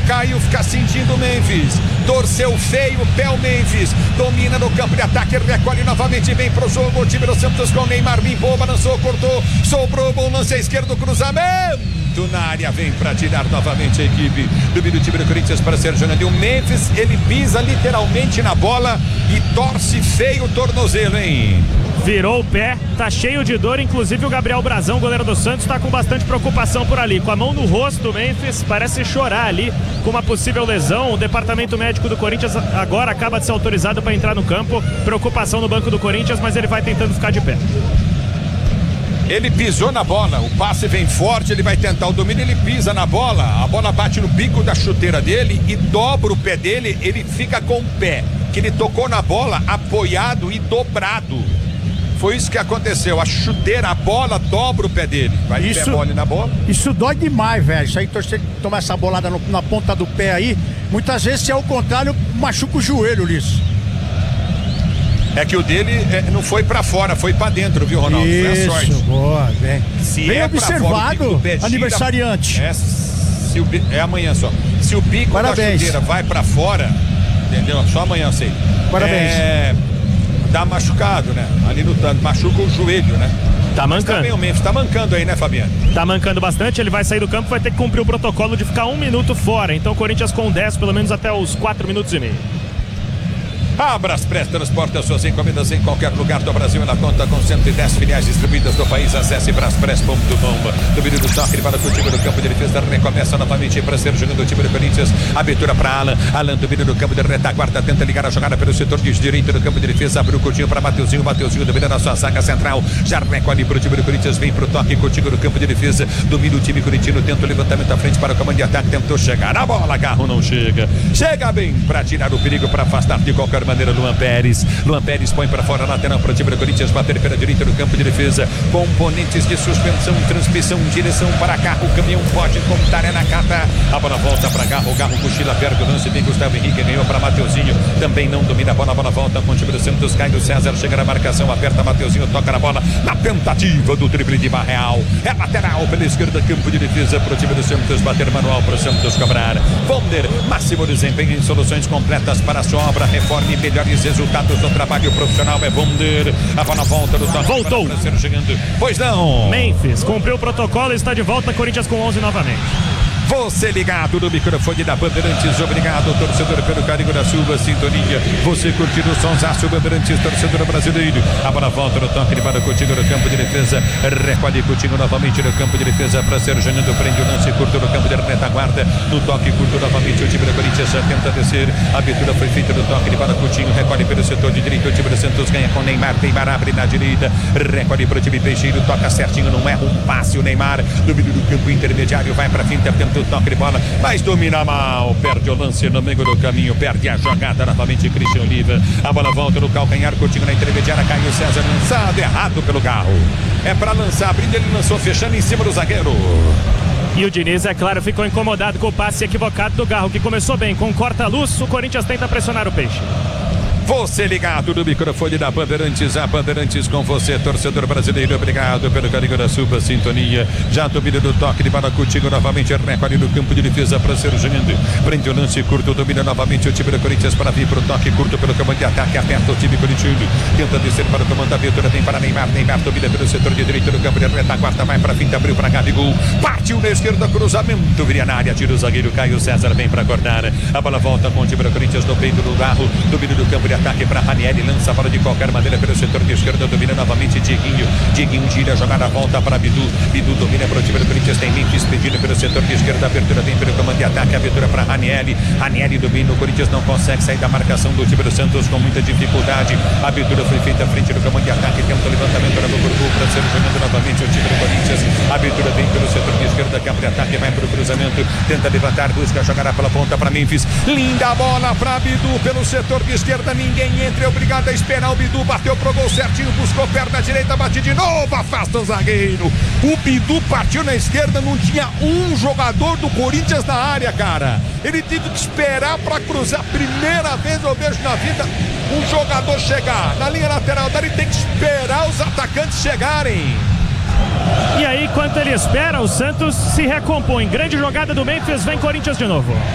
Caio fica sentindo o Memphis. Torceu feio o pé o Memphis. Domina no campo de ataque, recolhe novamente, vem pro jogo. O time do Santos com Neymar, limpou, balançou, cortou, sobrou, bom lance à esquerda, do cruzamento na área, vem para tirar novamente a equipe do time do Corinthians para ser jogando. E o Memphis, ele pisa literalmente na bola e torce feio o tornozelo, hein? Virou o pé, tá cheio de dor, inclusive o Gabriel Brazão, goleiro do Santos, tá com bastante preocupação por ali, com a mão no rosto do Memphis, parece chorar ali com uma possível lesão. O departamento médico do Corinthians agora acaba de ser autorizado para entrar no campo, preocupação no banco do Corinthians, mas ele vai tentando ficar de pé. Ele pisou na bola, o passe vem forte, ele vai tentar o domínio, ele pisa na bola, a bola bate no bico da chuteira dele e dobra o pé dele, ele fica com o pé, que ele tocou na bola apoiado e dobrado. Foi isso que aconteceu, a chuteira, a bola dobra o pé dele, vai de pé mole na bola. Isso dói demais, velho, isso aí, torcer, tomar essa bolada na ponta do pé aí, muitas vezes se é o contrário, machuca o joelho, Lisso. É que o dele não foi pra fora, foi pra dentro, viu, Ronaldo? Isso, foi a sorte. Boa, bem. Se bem é observado, fora, aniversariante. É amanhã só. Se o bico Parabéns. da chuteira vai pra fora, entendeu? Só amanhã, sei. Parabéns. Dá machucado, né? Ali lutando, machuca o joelho, né? Tá mancando. Também o Memphis tá mancando aí, né, Fabiano? Tá mancando bastante, ele vai sair do campo, vai ter que cumprir o protocolo de ficar 1 minuto fora. Então o Corinthians com 10, pelo menos até os 4 minutos e meio. A Braspress transporta suas encomendas em qualquer lugar do Brasil. Ela conta com 110 filiais distribuídas no país. Acesse braspress.com. Domínio do toque, ele para o time do campo de defesa. Recomeça novamente para ser jogando o time do Corinthians. Abertura para Alan. Alan domina no campo de retaguarda. Tenta ligar a jogada pelo setor de direito do campo de defesa. Abriu o Coutinho para Mateuzinho. Mateuzinho domina na sua zaga central. Já recolhe para o time do Corinthians. Vem para o toque. Coutinho no campo de defesa. Domina o time corintiano. Tenta o levantamento à frente para o comando de ataque. Tentou chegar. A bola, Garro não chega. Chega bem para tirar o perigo, para afastar de qualquer maneira Luan Pérez. Luan Pérez põe para fora a lateral para o time do Corinthians, bater pela direita no campo de defesa. Componentes de suspensão, transmissão, direção para carro. O caminhão pode contar, é na cata. A bola volta para Garro. Garro cochila, perde o lance. Vem Gustavo Henrique, ganhou para Mateuzinho. Também não domina a bola. A bola volta com o time do Santos. Caio César chega na marcação, aperta Mateuzinho, toca na bola. Na tentativa do drible de Barreal. É lateral pela esquerda, campo de defesa para o time do Santos. Bater manual para o Santos cobrar. Vonder, máximo desempenho em soluções completas para a sua obra. Reforme e melhores resultados do trabalho profissional. É Vonder. A bola volta do toque. Voltou. Para ser chegando. Pois não. Memphis cumpriu o protocolo e está de volta. Corinthians com 11 novamente. Você ligado no microfone da Bandeirantes, obrigado, torcedor, pelo carinho da sua sintonia. Você curtindo o sonsaço Bandeirantes, torcedor brasileiro. A bola volta no toque, ele para Coutinho no campo de defesa. Recolhe Coutinho novamente no campo de defesa para ser Janando, prende o lance curto no campo de retaguarda. No toque curto novamente, o time do Corinthians tenta descer. A abertura foi feita no toque, ele para Coutinho, recolhe pelo setor de direito. O time do Santos ganha com Neymar. Neymar abre na direita, recolhe para o time Peixeiro, toca certinho, não erra um passe. O Neymar, domínio do campo intermediário, vai para a finta, tenta o toque de bola, mas domina mal, perde o lance no meio do caminho, perde a jogada novamente. Christian Oliva, a bola volta no calcanhar, Coutinho na intermediária, Caio César lançado, errado pelo Garro, é para lançar, abrindo, ele lançou, fechando em cima do zagueiro. E o Diniz, é claro, ficou incomodado com o passe equivocado do Garro, que começou bem, com corta-luz, o Corinthians tenta pressionar o Peixe. Você ligado no microfone da Bandeirantes, a Bandeirantes com você, torcedor brasileiro, obrigado pelo carinho da sua sintonia. Já domina do toque de bola, Coutinho novamente, recolhe no campo de defesa para ser jogando. Prende o lance curto, domina novamente o time do Corinthians para vir para o toque curto pelo comando de ataque, aperta o time corintiano. Tenta descer para o comando da abertura, vem para Neymar. Neymar domina pelo setor de direito do campo de retaguarda, vai para a finta, abriu para Gabigol. Partiu na esquerda, cruzamento, viria na área, tira o zagueiro, Caio César, vem para cortar. A bola volta com o time do Corinthians no peito do Garro, domina do campo de ataque para Ranieri, lança a bola de qualquer maneira pelo setor de esquerda, domina novamente Dieguinho. Dieguinho gira a jogada, volta para Bidu. Bidu domina para o time do Corinthians, tem Memphis pedindo pelo setor de esquerda, abertura vem pelo comando de ataque, abertura para Ranieri. Ranieri domina, o Corinthians não consegue sair da marcação do time do Santos com muita dificuldade. A abertura foi feita à frente do comando de ataque, tenta o levantamento no Burbu para ser jogando novamente o time do Corinthians. A abertura vem pelo setor de esquerda, campo de ataque, vai para o cruzamento, tenta levantar, busca jogar pela ponta para Memphis. Linda bola para Bidu pelo setor de esquerda, ninguém entra, é obrigado a esperar. O Bidu bateu pro gol certinho, buscou perna direita, bate de novo, afasta o zagueiro. O Bidu partiu na esquerda, não tinha um jogador do Corinthians na área, cara. Ele teve que esperar para cruzar. Primeira vez eu vejo na vida um jogador chegar na linha lateral dali, tem que esperar os atacantes chegarem. E aí, enquanto ele espera, o Santos se recompõe. Grande jogada do Memphis, vem Corinthians de novo.